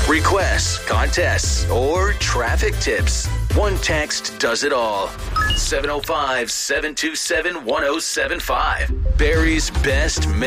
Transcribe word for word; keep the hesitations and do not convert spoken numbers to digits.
Requests, contests, or traffic tips. One text does it all. seven oh five, seven two seven, one oh seven five. Barrie's best